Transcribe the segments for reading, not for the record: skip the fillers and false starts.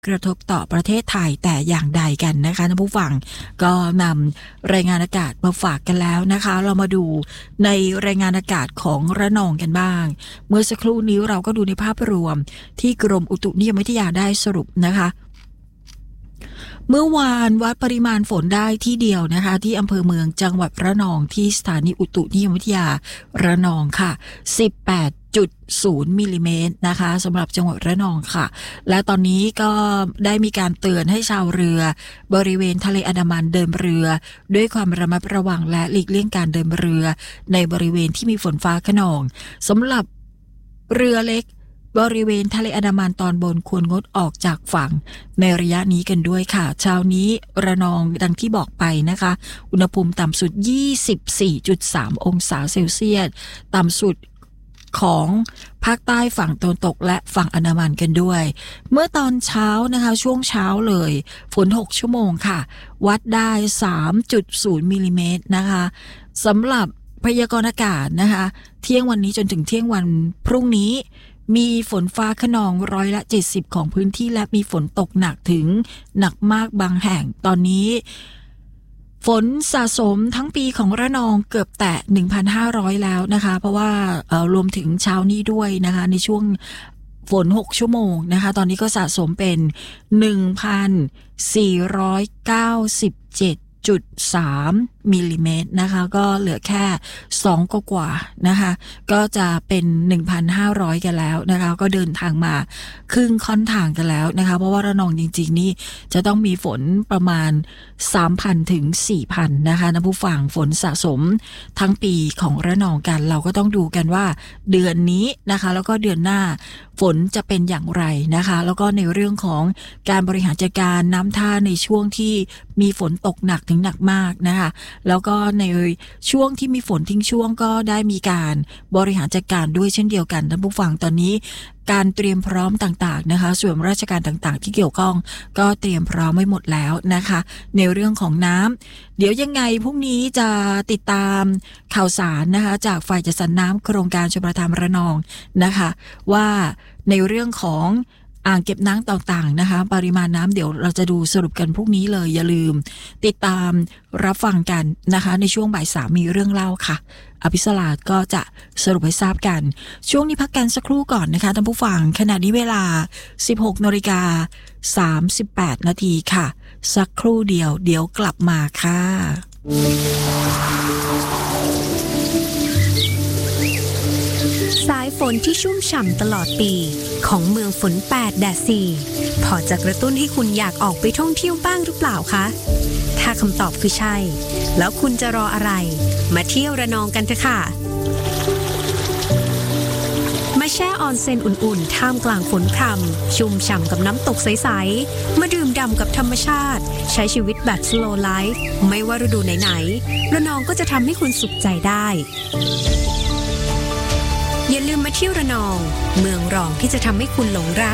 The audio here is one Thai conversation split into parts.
กระทบต่อประเทศไทยแต่อย่างใดกันนะคะท่านผู้ฟังก็นำรายงานอากาศมาฝากกันแล้วนะคะเรามาดูในรายงานอากาศของระนองกันบ้างเมื่อสักครู่นี้เราก็ดูในภาพรวมที่กรมอุตุนิยมวิทยาได้สรุปนะคะเมื่อวานวัดปริมาณฝนได้ที่เดียวนะคะที่อำเภอเมืองจังหวัดระนองที่สถานีอุตุนิยมวิทยาระนองค่ะ18.0 มิลลิเมตรนะคะสำหรับจังหวัดระนองค่ะและตอนนี้ก็ได้มีการเตือนให้ชาวเรือบริเวณทะเลอันดามันเดินเรือด้วยความระมัดระวังและหลีกเลี่ยงการเดินเรือในบริเวณที่มีฝนฟ้าคะนองสำหรับเรือเล็กบริเวณทะเลอันดามันตอนบนควรงดออกจากฝั่งในระยะนี้กันด้วยค่ะเช้านี้ระนองดังที่บอกไปนะคะอุณหภูมิต่ำสุด 24.3 องศาเซลเซียสต่ำสุดของภาคใต้ฝั่งตะวันตกและฝั่งอันดามันกันด้วยเมื่อตอนเช้านะคะช่วงเช้าเลยฝน6ชั่วโมงค่ะวัดได้ 3.0 มิลลิเมตรนะคะสำหรับพยากรณ์อากาศนะคะเที่ยงวันนี้จนถึงเที่ยงวันพรุ่งนี้มีฝนฟ้าคะนอง70%ของพื้นที่และมีฝนตกหนักถึงหนักมากบางแห่งตอนนี้ฝนสะสมทั้งปีของระนองเกือบแตะ 1,500 แล้วนะคะเพราะว่ารวมถึงเช้านี้ด้วยนะคะในช่วงฝน6ชั่วโมงนะคะตอนนี้ก็สะสมเป็น 1,497.3 มิลลิเมตรนะคะก็เหลือแค่2กว่านะคะก็จะเป็น 1,500 กันแล้วนะคะก็เดินทางมาครึ่งค่อนทางกันแล้วนะคะเพราะว่าระนองจริงๆนี่จะต้องมีฝนประมาณ 3,000 ถึง 4,000 นะคะท่านผู้ฟังฝนสะสมทั้งปีของระนองกันเราก็ต้องดูกันว่าเดือนนี้นะคะแล้วก็เดือนหน้าฝนจะเป็นอย่างไรนะคะแล้วก็ในเรื่องของการบริหารจัดการน้ำท่าในช่วงที่มีฝนตกหนักถึงหนักมากนะคะแล้วก็ในช่วงที่มีฝนทิ้งช่วงก็ได้มีการบริหารจัดการด้วยเช่นเดียวกันท่านผู้ฟังตอนนี้การเตรียมพร้อมต่างๆนะคะส่วนราชการต่างๆที่เกี่ยวข้องก็เตรียมพร้อมไว้หมดแล้วนะคะในเรื่องของน้ำเดี๋ยวยังไงพรุ่งนี้จะติดตามข่าวสารนะคะจากฝ่ายจัดสรรน้ำโครงการชลประทานระนองนะคะว่าในเรื่องของอ่างเก็บน้ำต่างๆนะคะปริมาณน้ำเดี๋ยวเราจะดูสรุปกันพรุ่งนี้เลยอย่าลืมติดตามรับฟังกันนะคะในช่วงบ่าย 3มีเรื่องเล่าค่ะอภิสราก็จะสรุปให้ทราบกันช่วงนี้พักกันสักครู่ก่อนนะคะท่านผู้ฟังขณะนี้เวลา 16:38 นาทีค่ะสักครู่เดี๋ยวกลับมาค่ะสายฝนที่ชุ่มฉ่ำตลอดปีของเมืองฝน8แดด4พอจะกระตุ้นให้คุณอยากออกไปท่องเที่ยวบ้างหรือเปล่าคะถ้าคำตอบคือใช่แล้วคุณจะรออะไรมาเที่ยวระนองกันเถอะค่ะมาแช่ออนเซ็นอุ่นๆท่ามกลางฝนพรำชุ่มฉ่ำกับน้ำตกใสๆมาดื่มด่ำกับธรรมชาติใช้ชีวิตแบบ slow life ไม่ว่าฤดูไหนๆระนองก็จะทำให้คุณสุขใจได้อย่าลืมมาเที่ยวระนองเมืองรองที่จะทำให้คุณหลงรัก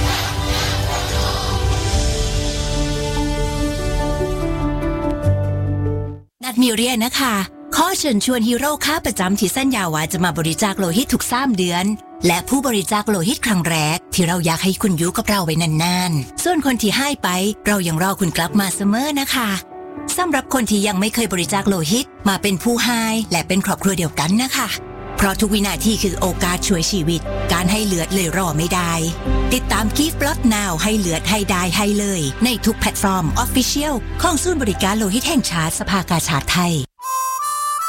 นัดมีเรียนนะคะขอเชิญชวนฮีโร่ค้าประจำที่สัญญาว่าจะมาบริจาคโลหิตทุก3 เดือนและผู้บริจาคโลหิตครั้งแรกที่เราอยากให้คุณอยู่กับเราไว้นานๆส่วนคนที่ให้ไปเรายังรอคุณกลับมาเสมอนะคะสำหรับคนที่ยังไม่เคยบริจาคโลหิตมาเป็นผู้ให้และเป็นครอบครัวเดียวกันนะคะเพราะทุกวินาทีคือโอกาสช่วยชีวิตการให้เลือดเลยรอไม่ได้ติดตาม Give Blood Now ให้เลือดให้ได้ให้เลยในทุกแพลตฟอร์ม Official ของศูนย์บริการโลหิตแห่งชาติสภากาชาดไทย